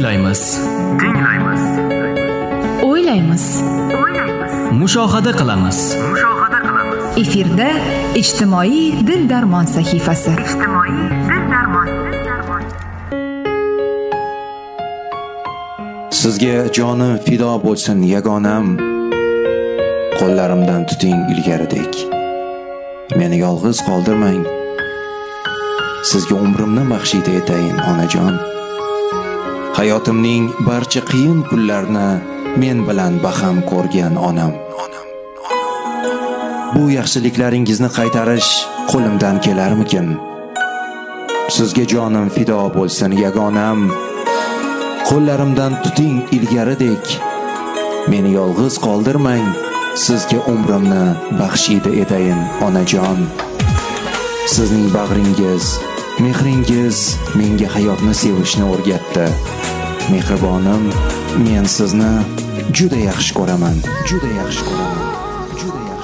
tinglaymiz, o'ylaymiz, mushohada qilamiz. efirda ijtimoiy dil darmon sahifasi. Sizga jonim fido bo'lsin yagonam, qo'llarimdan tuting ilgaridek. Meni yolg'iz qoldirmang, sizga umrimni baxshida etayin onajon. Hayotimning barcha qiyin kunlarini men bilan baham ko'rgan onam. Bu yaxshiliklaringizni qaytarish qo'limdan kelarmikin? Sizga jonim fido bo'lsin yagonam, qo'llarimdan tuting ilgaridek. Meni yolg'iz qoldirmang, sizga umrimni baxshida etayin onajon. Sizning bag'ringiz, mehringiz menga hayotni sevishni o'rgatdi. Mehribonim, men sizni juda yaxshi ko'raman, juda yaxshi ko'raman, juda yaxshi